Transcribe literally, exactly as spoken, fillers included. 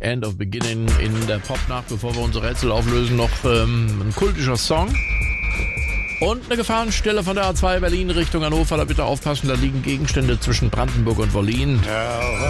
End of Beginning in der Popnacht, bevor wir unsere Rätsel auflösen, noch ähm, ein kultischer Song. Und eine Gefahrenstelle von der A zwei Berlin Richtung Hannover. Da bitte aufpassen, da liegen Gegenstände zwischen Brandenburg und Berlin.